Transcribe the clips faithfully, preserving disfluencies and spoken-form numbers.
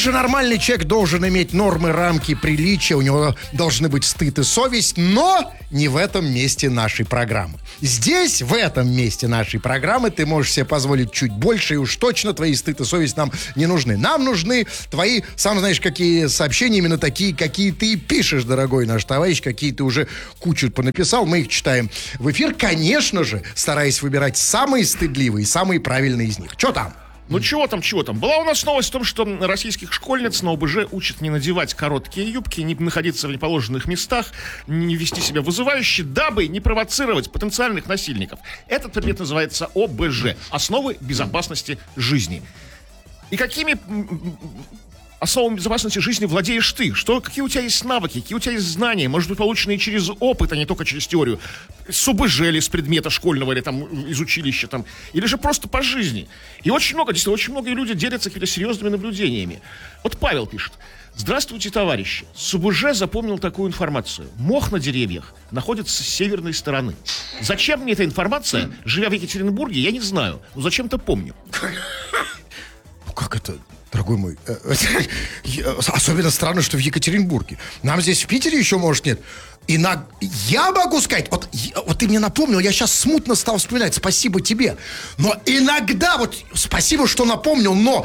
Конечно, нормальный человек должен иметь нормы, рамки, приличия, у него должны быть стыд и совесть, но не в этом месте нашей программы. Здесь, в этом месте нашей программы, ты можешь себе позволить чуть больше, и уж точно твои стыд и совесть нам не нужны. Нам нужны твои, сам знаешь, какие сообщения, именно такие, какие ты пишешь, дорогой наш товарищ, какие ты уже кучу понаписал, мы их читаем в эфир, конечно же, стараясь выбирать самые стыдливые, самые правильные из них. Что там? Ну чего там, чего там? Была у нас новость о том, что российских школьниц на ОБЖ учат не надевать короткие юбки, не находиться в неположенных местах, не вести себя вызывающе, дабы не провоцировать потенциальных насильников. Этот предмет называется ОБЖ – Основы безопасности жизни. И какими основами безопасности жизни владеешь ты? Что, какие у тебя есть навыки, какие у тебя есть знания, может быть, полученные через опыт, а не только через теорию? С ОБЖ или с предмета школьного, или там из училища, там, или же просто по жизни. И очень много, действительно, очень многие люди делятся какими-то серьезными наблюдениями. Вот Павел пишет. Здравствуйте, товарищи. С ОБЖ запомнил такую информацию. Мох на деревьях находится с северной стороны. Зачем мне эта информация? Живя в Екатеринбурге, я не знаю. Но зачем-то помню. Ну как это... Дорогой мой, особенно странно, что в Екатеринбурге. Нам здесь в Питере еще, может, нет. И на... Я могу сказать, вот, вот ты мне напомнил, я сейчас смутно стал вспоминать, спасибо тебе. Но иногда, вот спасибо, что напомнил, но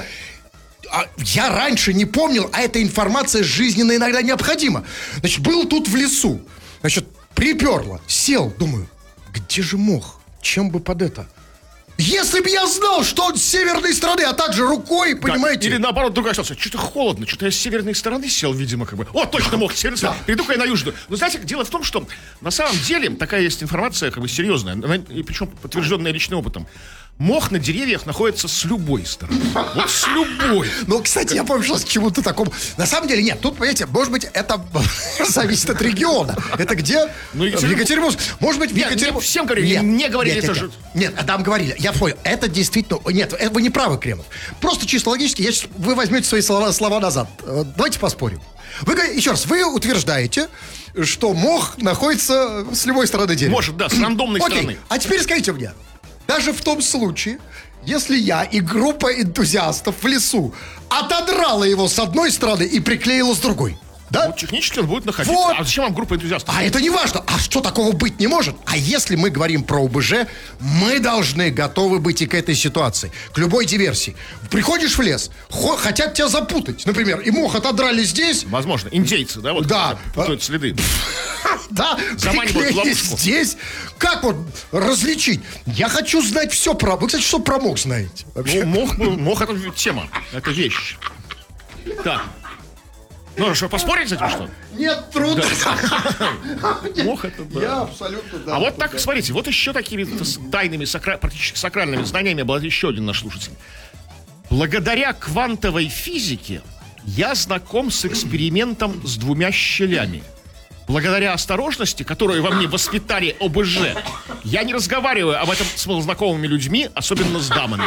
я раньше не помнил, а эта информация жизненно иногда необходима. Значит, был тут в лесу, значит, приперло, сел, думаю, где же мох, чем бы под это? Если бы я знал, что он с северной стороны, а также рукой, понимаете? Да, или наоборот, другая ситуация. Что-то холодно, что-то я с северной стороны сел, видимо, как бы. О, точно мог с северной стороны. Перейду-ка я на южную. Но знаете, дело в том, что на самом деле такая есть информация, как бы серьезная, и причем подтвержденная личным опытом. Мох на деревьях находится с любой стороны. Вот с любой. Ну, кстати, я помню, что к чему-то такому... На самом деле, нет, тут, понимаете, может быть, это зависит от региона. Это где? Ну, в Екатеринбурге. Может быть, в Екатеринбурге... Всем говорили, нет, не говорили нет, тоже. Нет, нет, нет, там говорили, я понял, это действительно... Нет, вы не правы, Кремов. Просто чисто логически, я, вы возьмете свои слова, слова назад. Давайте поспорим. Вы, еще раз, вы утверждаете, что мох находится с любой стороны дерева. Может, да, с рандомной Окей. стороны. А теперь скажите мне, даже в том случае, если я и группа энтузиастов в лесу отодрала его с одной стороны и приклеила с другой, да? Ну, технически он будет находиться. Вот. А зачем вам группа энтузиастов? А это не важно. А что такого быть не может? А если мы говорим про ОБЖ, мы должны готовы быть и к этой ситуации, к любой диверсии. Приходишь в лес, хо- хотят тебя запутать, например, и мох отодрали здесь. Возможно, индейцы, да, вот Да. путают следы. Да, Заманивают в приклеили ловушку. здесь. Как вот различить? Я хочу знать все про... Вы, кстати, что про мох знаете? Вообще? Ну, мох, мох это тема, это вещь. Так. Ну, что, поспорить с этим, что? Нет, трудно. Мох это, да. Я абсолютно, да. А вот так, смотрите, вот еще такими тайными, сакра... практически сакральными знаниями был еще один наш слушатель. Благодаря квантовой физике я знаком с экспериментом с двумя щелями. Благодаря осторожности, которую во мне воспитали ОБЖ, я не разговариваю об этом с малознакомыми людьми, особенно с дамами.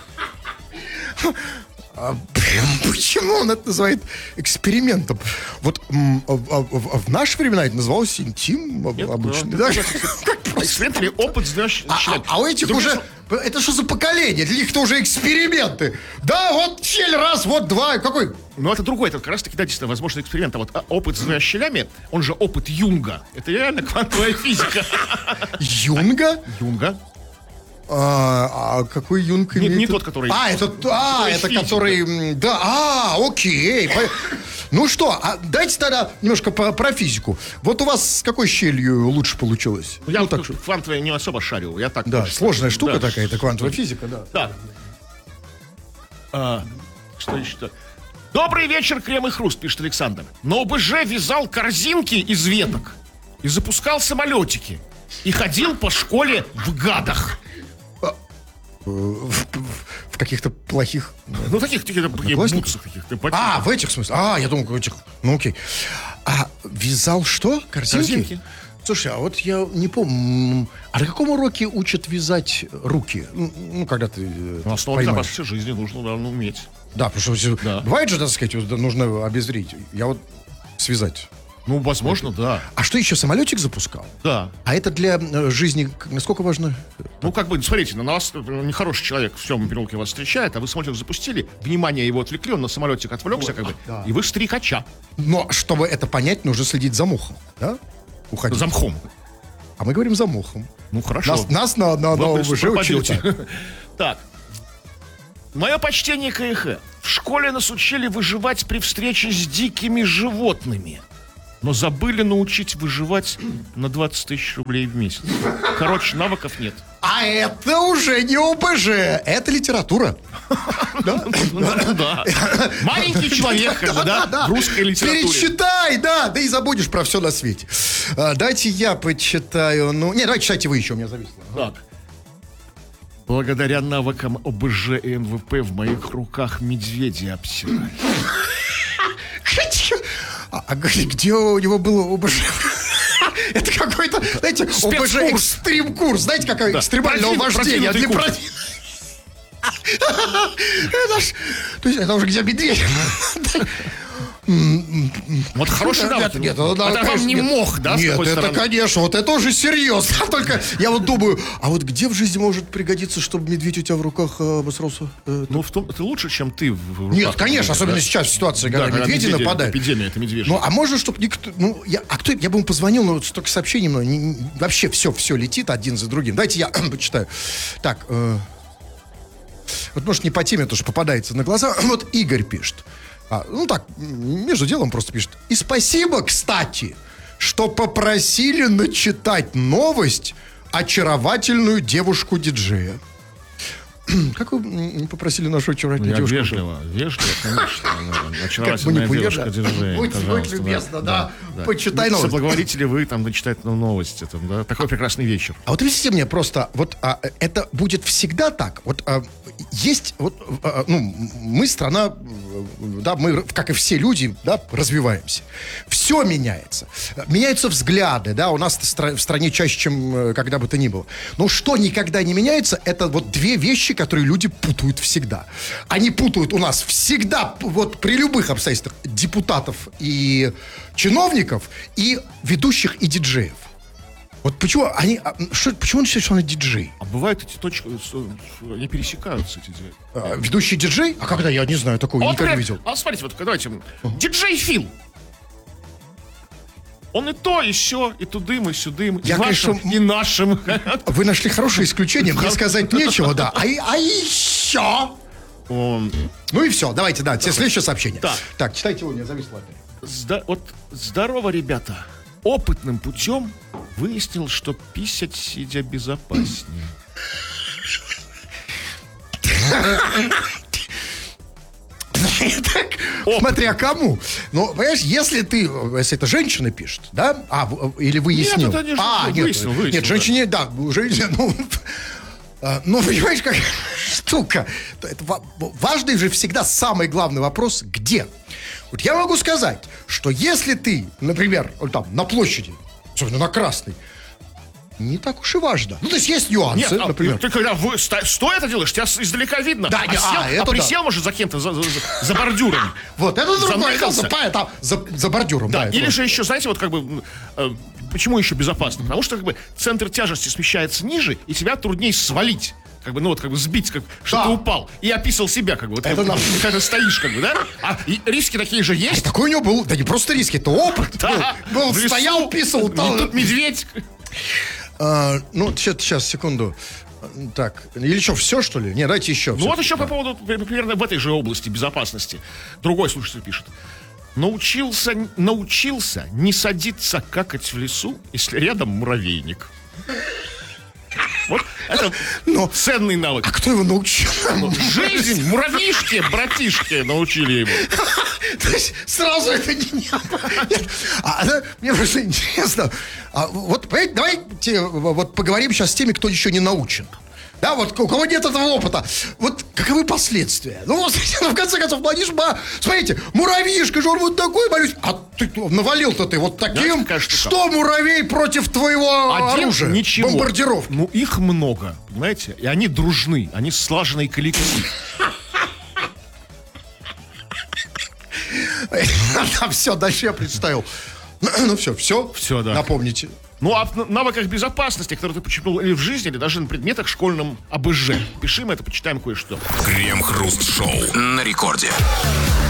А, почему он это называет экспериментом? Вот м, а, а, а, в наши времена это называлось интим об- Нет, обычно. да, Да? Эксперимент или опыт с двумя А, щелями. а- а у этих Другим уже... Это что за поколение? Для них-то уже эксперименты. Да, вот щель раз, вот два. Какой? Ну, это другой, это как раз таки, да, действительно, возможно, эксперимент. А вот а, опыт с двумя щелями, он же опыт Юнга. Это реально квантовая физика. Юнга? Юнга? А, а какой Юнг Не, имеет? не тот, который... А, это, а, который это физик, который... м, Да, а, окей. По- Ну что, а дайте тогда немножко по- про физику. Вот у вас с какой щелью лучше получилось? Ну, я Ну, вот так что- квантовая не особо шарю. Я так... Да, просто- сложная штука да. такая, это квантовая физика, да. Так. А, что еще? Добрый вечер, Крем и Хруст, пишет Александр. На ОБЖ вязал корзинки из веток и запускал самолетики. И ходил по школе в гадах. В, в- в каких-то плохих... Ну, таких, таких, таких Одноклассников? бутсах каких-то. А, в этих смыслах. А, я думал, в этих. Ну, окей. А вязал что? Корзинки? Корзинки. Слушай, а вот я не помню. А на каком уроке учат вязать руки? Ну, ну, когда ты э, Ну, основа поймаешь. безопасности жизни нужно, да, ну, уметь. Да, потому что Да. бывает же, так сказать, вот нужно обезвредить. Я вот связать Ну, возможно, да. А что еще, самолетик запускал? Да. А это для э, жизни к- насколько важно? Ну, как бы, смотрите, на вас э, нехороший человек в темном переулке вас встречает, а вы самолетик запустили, внимание его отвлекли, он на самолетик отвлекся, как бы, да. и вы стрекача. Но чтобы это понять, нужно следить за мухом, да? Уходить. За мхом. А мы говорим за мухом. Ну, хорошо. Нас, нас на, на, на Вы ОБЖ учили пропадете. так. Так. Мое почтение, КХ. В школе нас учили выживать при встрече с дикими животными. Но забыли научить выживать на двадцать тысяч рублей в месяц. Короче, навыков нет. А это уже не ОБЖ, это литература. Да? Да. Маленький человек, как бы, да, в русской литературе. Перечитай, да, да и забудешь про все на свете. А, дайте я почитаю. Ну, не, давайте читайте вы еще, у меня зависло. Так. Благодаря навыкам ОБЖ и эн вэ пэ в моих руках медведи обсирали. А, а где у него было ОБЖ? Это какой-то, знаете, ОБЖ Спецкурс. экстрим-курс. Знаете, какое Да. экстремальное Продвинутый вождение для курс. продвинутых. Это ж, то есть это уже где медведь. Вот хороший навык. Нет, нет, это да, вам конечно, не нет. мох, да, с Нет, такой это, стороны? конечно, вот это уже серьезно. Только я вот думаю, а вот где в жизни может пригодиться, чтобы медведь у тебя в руках э, обосрался? Э, Ну, в том, это лучше, чем ты в в руках. Нет, конечно, медведя, особенно да? сейчас в ситуации, Да, когда медведи медведи, нападают. Эпидемия, это медвежий. Ну, а можно, чтобы никто... Ну, я, а кто... Я бы ему позвонил, но вот столько сообщений много. Не- не- вообще все, все летит один за другим. Давайте я почитаю. Так, э, вот, может, не по теме, потому что попадается на глаза. Вот Игорь пишет. А, ну, так, м, между делом просто пишет. И спасибо, кстати, что попросили начитать новость очаровательную девушку-диджея. Как вы м, попросили нашу очаровательную Я девушку? вежливо, вежливо, конечно. Как Очаровательная манипулятор. девушка, диджей, Будь, будь пожалуйста, любезна, да. Почитай новость. Соблаговорите ли вы там дочитать нам новости? Там, да? Такой прекрасный вечер. А вот объясните мне просто, вот а, это будет всегда так? Вот а, есть, вот, а, ну, мы страна, э, да, мы, как и все люди, да, развиваемся. Все меняется. Меняются взгляды, да, у нас в стра- в стране чаще, чем э, когда бы то ни было. Но что никогда не меняется, это вот две вещи, которые люди путают всегда. Они путают у нас всегда, вот при любых обстоятельствах, депутатов и чиновников, и ведущих, и диджеев. Вот почему они, а, что, почему он считает, что он диджей? А бывают эти точки, с- они пересекаются, эти две. А, ведущий диджей? А когда? Я не знаю такого, Вот, никогда не например, видел. А смотрите, вот давайте. Диджей Фил. Он и то, и сё, и тудым, и сюдым, и Я, вашим, конечно, и нашим. Вы нашли хорошее исключение, мне сказать нечего, да. А, и- а еще... Он- Ну и все, давайте, да, следующее сообщение. Так. Так, читайте его, не зависло. Зда- вот здорово, ребята. Опытным путем выяснил, что писать сидя безопаснее. Так, смотря кому. Ну, понимаешь, если ты, если это женщина пишет, да, а, в- или выяснил. Нет, это не а, женщина, нет, выяснил, выяснил, нет, женщине, да, женщине, ну, а, ну, понимаешь, как штука. Это ва- важный же всегда самый главный вопрос, где. Вот я могу сказать, что если ты, например, вот там, на площади, особенно на Красной, не так уж и важно. Ну, то есть есть нюансы, Нет, а, например. ты когда вы, ста- стоя это делаешь, тебя с- издалека видно. Да, а, не, сел, а, а, это присел, да. может, за кем-то, за, за- за- за бордюром. Вот, это другое, это Заныкался. за, па- это за, за бордюром. Да, это или вот. же еще, знаете, вот как бы, м, э, почему еще безопасно? Потому что как бы центр тяжести смещается ниже, и тебя труднее свалить. Как бы, ну вот, как бы сбить, как, что Да. ты упал. И описал себя, как бы. Вот, Это как, нам- как ты стоишь, как бы, да? А и риски такие же есть. Такой у него был, да не просто риски, это опыт. Да, Был, был, в лесу. стоял, писал. И тут медведь. А, ну, сейчас, сейчас, секунду. Так, или что, все, что ли? Не, давайте еще. Ну вот еще по поводу, примерно в этой же области безопасности. Другой слушатель пишет. Научился, научился не садиться какать в лесу, если рядом муравейник. Вот это Но- ценный навык. А кто его научил? Жизнь, муравьишки, братишки научили его. То есть сразу это не... не- Нет. А, да, мне просто интересно. А, вот, понимаете, давайте вот поговорим сейчас с теми, кто еще не научен. Да, вот у кого нет этого опыта. Вот каковы последствия? Ну, вот, в конце концов, молодежь, ба, смотрите, муравьишка же, он вот такой, молюсь. А ты навалил-то ты вот таким, Знаете, какая штука? что муравей против твоего Один оружия? ничего. Бомбардировки. Ну, их много, понимаете? И они дружны, они слаженный коллектив. Там все, дальше я представил. Ну все, все. Все, да. Напомните. Ну, а в навыках безопасности, которые ты почерпнул или в жизни, или даже на предметах школьном АБЖ. Пиши, мы это почитаем кое-что. Крем-хруст-шоу на рекорде.